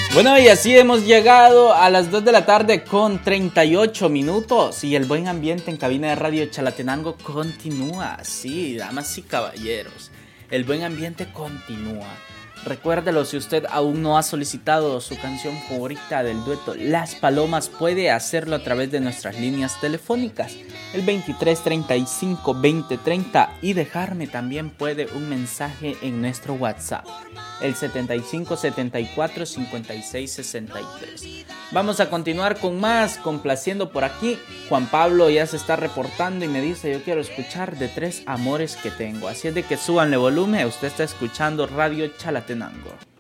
Bueno, y así hemos llegado a las 2 de la tarde con 38 minutos y el buen ambiente en cabina de Radio Chalatenango continúa. Sí, damas y caballeros, el buen ambiente continúa. Recuérdelo, si usted aún no ha solicitado su canción favorita del dueto Las Palomas, puede hacerlo a través de nuestras líneas telefónicas, el 23 35 20 30, y dejarme también puede un mensaje en nuestro WhatsApp, el 75 74 56 63. Vamos a continuar con más, complaciendo por aquí. Juan Pablo ya se está reportando y me dice: yo quiero escuchar De Tres Amores que Tengo. Así es de que súbanle volumen, usted está escuchando Radio Chalatenango.